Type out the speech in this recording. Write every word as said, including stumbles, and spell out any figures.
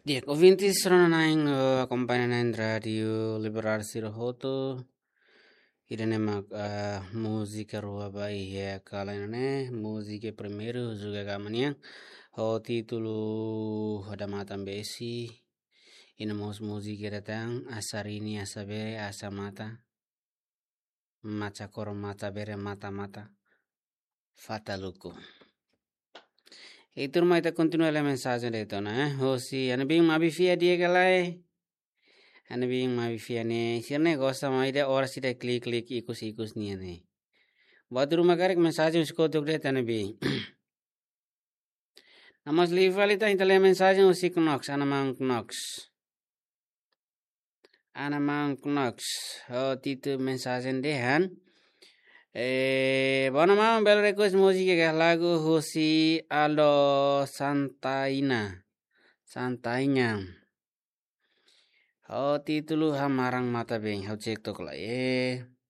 Dia covintis sono naing accompagna naing radio liberarsi rohoto. Idane mak uh, musica rua bai ya kalane musica primeiro juga kamania. Ho titulu ada matam besi. Ina mos musica datang asarini asabere asamata. Maca koro mata bere mata mata. Fataluku. Itu rumah kita continua le mensagem de tona eh. Hosi ane bing mabi fia dia kalai. Ane bing mabi fia ne. Sirne gosta mai de ora sida klik klik ikus ikus ni ane. Buat rumah karek mensagem skotok de tane bing. Namos livalita intale mensagem usi knox ana mang knox. Ana mang knox. Oh titu mensagem de han. Eh, bueno, mau bel request musik ya lagu Husi Alo Santaina. Santainya. Oh, titulu hamarang mata beng, hau cek tok lah eh.